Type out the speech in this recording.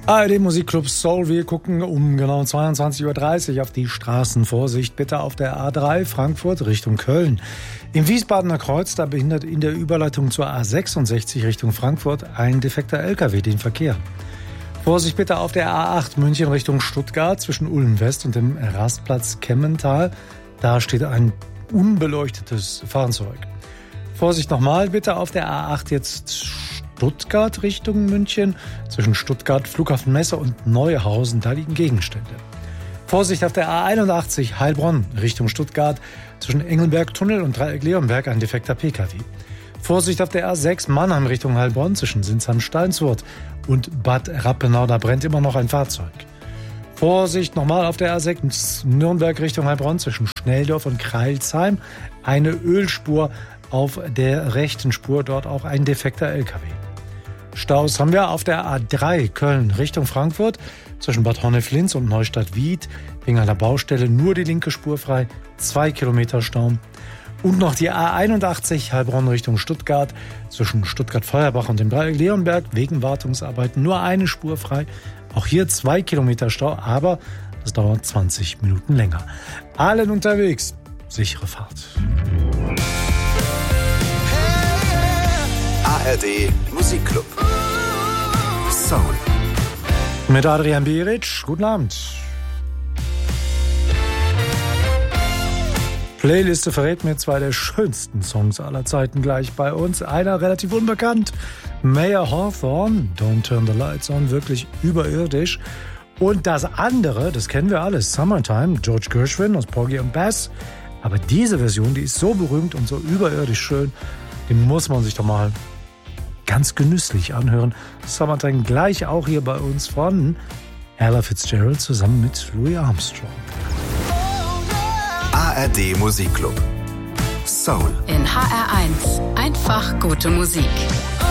ARD Musikclub Soul. Wir gucken um genau 22:30 Uhr auf die Straßen. Vorsicht bitte auf der A3 Frankfurt Richtung Köln. Im Wiesbadener Kreuz, da behindert in der Überleitung zur A66 Richtung Frankfurt ein defekter LKW den Verkehr. Vorsicht bitte auf der A8 München Richtung Stuttgart zwischen Ulm West und dem Rastplatz Kemmental. Da steht ein unbeleuchtetes Fahrzeug. Vorsicht nochmal bitte auf der A8 jetzt Stuttgart Richtung München. Zwischen Stuttgart, Flughafen Messe und Neuhausen, da liegen Gegenstände. Vorsicht auf der A81 Heilbronn Richtung Stuttgart. Zwischen Engelberg-Tunnel und Dreieck-Leonberg ein defekter PKW. Vorsicht auf der A6 Mannheim Richtung Heilbronn zwischen Sinsheim-Steinswurt und Bad Rappenau, da brennt immer noch ein Fahrzeug. Vorsicht nochmal auf der A6 Nürnberg Richtung Heilbronn zwischen Schnelldorf und Kreilsheim. Eine Ölspur auf der rechten Spur, dort auch ein defekter LKW. Staus haben wir auf der A3 Köln Richtung Frankfurt zwischen Bad Honnef-Linz und Neustadt-Wied. Wegen einer Baustelle nur die linke Spur frei, 2 Kilometer Stau. Und noch die A81 Heilbronn Richtung Stuttgart zwischen Stuttgart-Feuerbach und dem Dreieck Leonberg wegen Wartungsarbeiten nur eine Spur frei. Auch hier 2 Kilometer Stau, aber das dauert 20 Minuten länger. Allen unterwegs, sichere Fahrt. ARD Musikclub Soul mit Adrian Beric. Guten Abend. Playliste verrät mir zwei der schönsten Songs aller Zeiten gleich bei uns. Einer relativ unbekannt, Mayer Hawthorne, Don't Turn the Lights On, wirklich überirdisch. Und das andere, das kennen wir alles, Summertime, George Gershwin aus Porgy and Bess. Aber diese Version, die ist so berühmt und so überirdisch schön, die muss man sich doch mal ganz genüsslich anhören. Summertime gleich auch hier bei uns von Ella Fitzgerald zusammen mit Louis Armstrong. ARD Musikclub Soul in HR1. Einfach gute Musik.